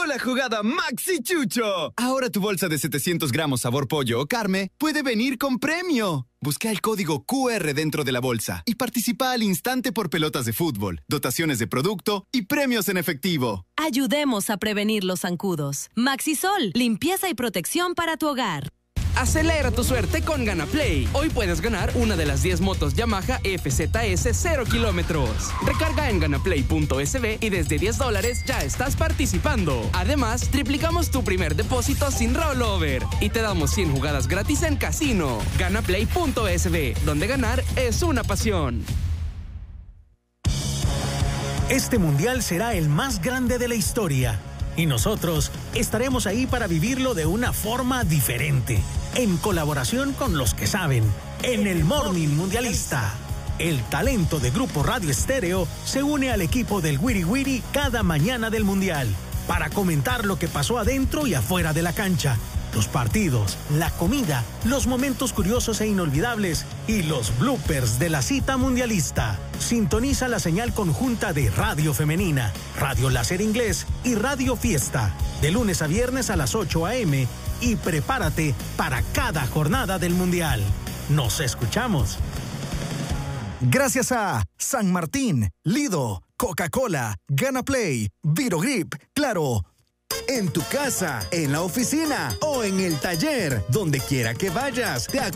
la jugada Maxi Chucho. Ahora tu bolsa de 700 gramos sabor pollo o carne puede venir con premio. Busca el código QR dentro de la bolsa y participa al instante por pelotas de fútbol, dotaciones de producto y premios en efectivo. Ayudemos a prevenir los zancudos. Maxisol, limpieza y protección para tu hogar. Acelera tu suerte con GanaPlay. Hoy puedes ganar una de las 10 motos Yamaha FZS 0 kilómetros. Recarga en ganaplay.sb y desde $10 ya estás participando. Además, triplicamos tu primer depósito sin rollover y te damos 100 jugadas gratis en casino. Ganaplay.sb, donde ganar es una pasión. Este mundial será el más grande de la historia y nosotros estaremos ahí para vivirlo de una forma diferente, en colaboración con los que saben, en el Morning Mundialista. El talento de Grupo Radio Estéreo se une al equipo del Wiri Wiri cada mañana del Mundial para comentar lo que pasó adentro y afuera de la cancha, los partidos, la comida, los momentos curiosos e inolvidables y los bloopers de la cita mundialista. Sintoniza la señal conjunta de Radio Femenina, Radio Láser Inglés y Radio Fiesta, de lunes a viernes a las 8 a.m. y prepárate para cada jornada del Mundial. Nos escuchamos. Gracias a San Martín, Lido, Coca-Cola, GanaPlay, Virogrip, Claro. En tu casa, en la oficina o en el taller, donde quiera que vayas, te